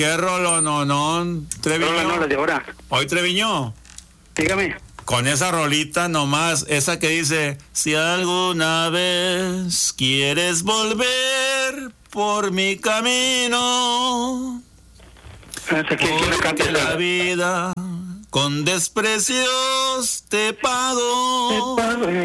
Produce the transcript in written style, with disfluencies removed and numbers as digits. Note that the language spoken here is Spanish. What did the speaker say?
qué rollo, no, Treviño. Rola no, la de ahora. Hoy Treviño. Dígame. Con esa rolita nomás, esa que dice, si alguna vez quieres volver por mi camino, ¿Quién la canta? porque la vida con desprecios te pago.